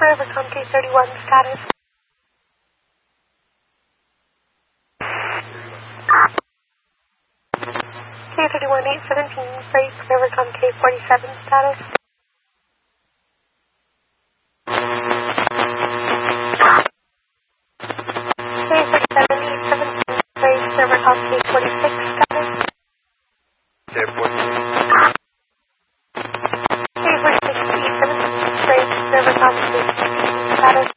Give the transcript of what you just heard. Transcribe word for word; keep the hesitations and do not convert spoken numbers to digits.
Evercom K thirty-one status. K thirty-one eight seventeen, break Evercom K forty-seven status. K forty-seven eight seventeen, break Evercom K forty-six status. K forty-six. K forty-six eight seventeen, break Evercom K sixteen status.